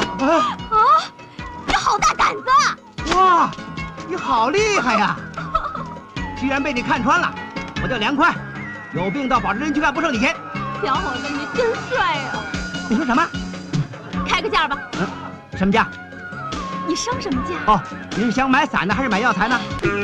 你好大胆子啊！ 哇，你好厉害呀！居然被你看穿了，我叫梁宽，有病到保质针去看，不收你钱。 小伙子，你真帅啊！ 你说什么？ 开个价吧。 什么价？ 你升什么价？ 哦，你是想买伞呢，还是买药材呢？